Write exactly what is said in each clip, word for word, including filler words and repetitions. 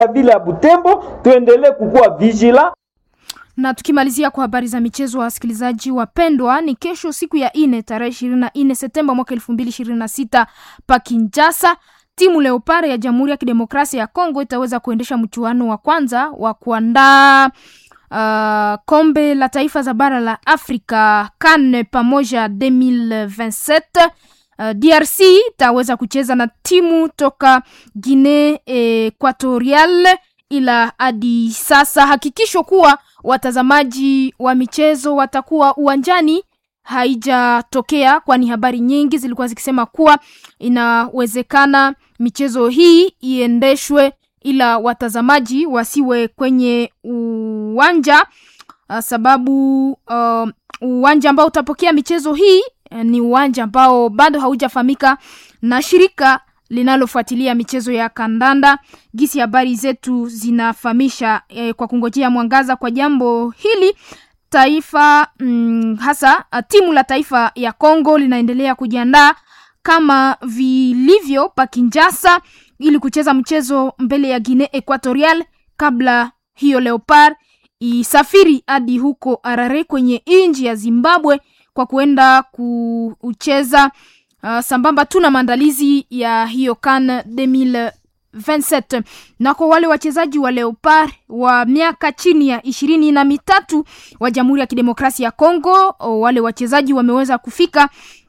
vile ya Butembo, tuendelee kukua vigila. Na tukimalizia kwa habari za michezo, wa wasikilizaji wapendwa, ni kesho siku ya ine tarehe ishirini na nne Septemba mwaka elfu mbili ishirini na sita pa Kinshasa, timu Leopard ya Jamhuri ya Kidemokrasia ya Kongo itaweza kuendesha mchuano wa kwanza wa kuandaa uh, kombe la taifa za bara la Afrika CAN pamoja elfu mbili ishirini na saba. Uh, D R C itaweza kucheza na timu toka Guinea Equatorial, ila hadi sasa hakikisho kuwa watazamaji wa michezo watakuwa uwanjani haijatokea, kwani habari nyingi zilikuwa zikisema kuwa inawezekana michezo hii iendeshwe ila watazamaji wasiwe kwenye uwanja, sababu uh, uwanja ambao utapokea michezo hii ni uwanja ambao bado haujafahamika na shirika linalofuatilia michezo ya kandanda. Gisi habari zetu zinafahamisha eh, kwa kungojea mwangaza kwa jambo hili, taifa mm, hasa timu la taifa ya Kongo linaendelea kujiandaa kama vilivyo pa Kinshasa ili kucheza mchezo mbele ya Guinea Equatorial kabla hiyo Leopard isafiri hadi huko Harare kwenye nchi ya Zimbabwe kwa kuenda kucheza uh, sambamba tuna maandalizi ya hiyo CAN elfu mbili ishirini na saba. Na kwa wale wachezaji wa Leopard wa miaka chini ya ishirini na mitatu wa Jamhuri ya Kidemokrasia ya Kongo, wale wachezaji wameweza kufika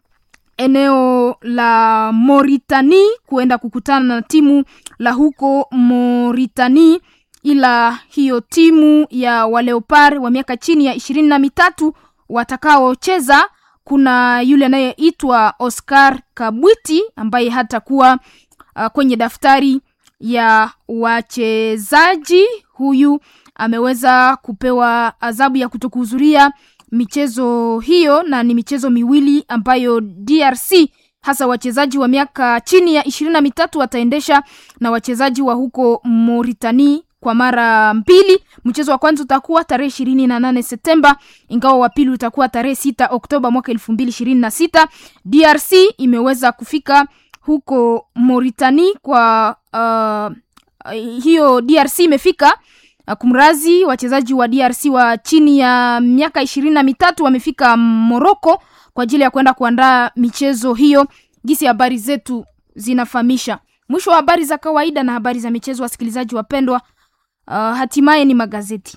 eneo la Mauritania kuenda kukutana na timu la huko Mauritania, ila hiyo timu ya wa Leopard wa miaka chini ya ishirini na mitatu watakao cheza, kuna yule anayeitwa Oscar Kabwiti ambaye hatakuwa uh, kwenye daftari ya wachezaji. Huyu ameweza kupewa adhabu ya kutokuhudhuria michezo hiyo, na ni michezo miwili ambayo D R C hasa wachezaji wa miaka chini ya ishirini na mitatu wataendesha na wachezaji wa huko Mauritania kwa mara mbili. Mchezo wa kwanza utakuwa tarehe ishirini na nane Septemba, ingawa wa pili utakuwa tarehe sita Oktoba mwaka elfu mbili ishirini na sita. D R C imeweza kufika huko Mauritania kwa uh, hiyo D R C imefika uh, kumrazi wachezaji wa D R C wa chini ya miaka ishirini na mitatu wamefika Morocco kwa ajili ya kwenda kuandaa michezo hiyo. Gisi habari zetu zinafahamisha. Mwisho wa habari za kawaida na habari za michezo, wasikilizaji wapendwa, uh, hatimaye ni magazeti.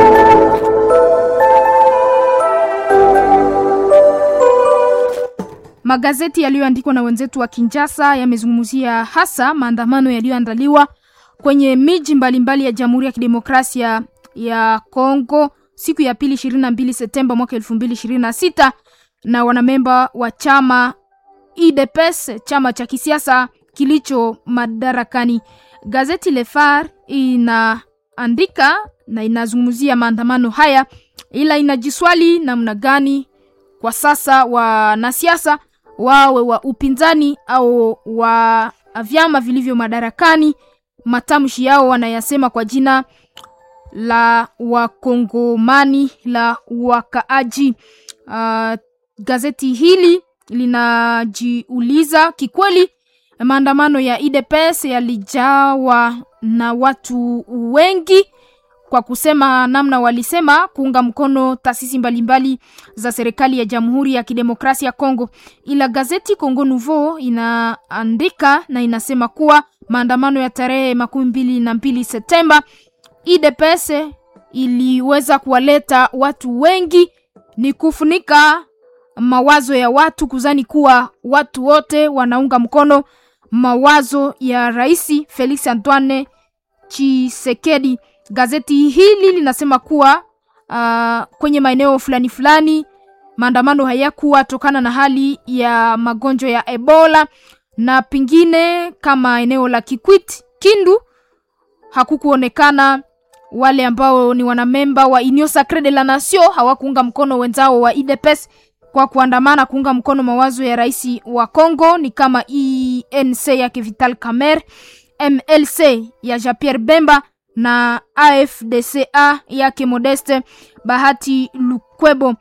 Magazeti yaliyoandikwa na wenzetu wa Kinshasa yamezungumzia hasa maandamano yaliyoandaliwa kwenye miji mbalimbali ya Jamhuri ya Kidemokrasia ya Kongo siku ya pili ishirini na mbili Septemba mwaka elfu mbili ishirini na sita na wanamemba wa chama U D P S, chama cha kisiasa kilicho madarakani. Gazeti Le Phare inaandika na inazungumzia maandamano haya, ila inajiswali namna gani kwa sasa wanasiasa wawe wa upinzani au wa vyama vilivyo madarakani, matamshi yao wanayasema kwa jina la wakongomani la wakaaji. Uh, gazeti hili linajiuliza kikweli maandamano ya U D P S yalijawa na watu wengi, kwa kusema namna walisema kuunga mkono taasisi mbalimbali za serikali ya Jamhuri ya Kidemokrasia ya Kongo. Ila gazeti Congo Nouveau inaandika na inasema kuwa maandamano ya tarehe makumi mbili na mbili Septemba U D P S iliweza kuwaleta watu wengi, ni kufunika mawazo ya watu kuzani kuwa watu wote wanaunga mkono mawazo ya Rais Felix Antoine Tshisekedi. Gazeti hili linasema kuwa uh, kwenye maeneo fulani fulani maandamano hayakuwa tokana na hali ya magonjwa ya Ebola, na pingine kama eneo la Kikwit, Kindu, hakukuonekana wale ambao ni wanamemba wa Union Sacrée de la Nation, hawakuunga mkono wenzao wa U D P S kwa kuandamana kuunga mkono mawazo ya rais wa Kongo, ni kama E N C ya Vital Kamerhe, M L C ya Jean-Pierre Bemba na A F D C A yake Modeste Bahati Lukwebo.